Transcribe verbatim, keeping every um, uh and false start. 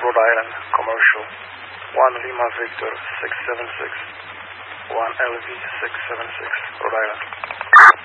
Rhode Island, commercial. one Lima Victor six seven six. one L V six seven six, Rhode Island.